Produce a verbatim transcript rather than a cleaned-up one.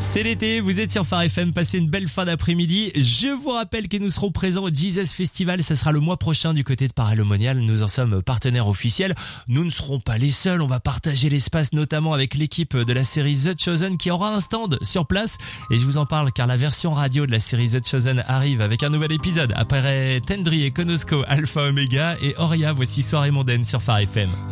C'est l'été, vous êtes sur Phare F M, passez une belle fin d'après-midi. Je vous rappelle que nous serons présents au Jesus Festival, ça sera le mois prochain du côté de Paray-le-Monial. Nous en sommes partenaires officiels. Nous ne serons pas les seuls, on va partager l'espace notamment avec l'équipe de la série The Chosen qui aura un stand sur place. Et je vous en parle car la version radio de la série The Chosen arrive avec un nouvel épisode. Après Tendry et Konosko, Alpha Omega et Oria, voici Soirée mondaine sur Phare F M.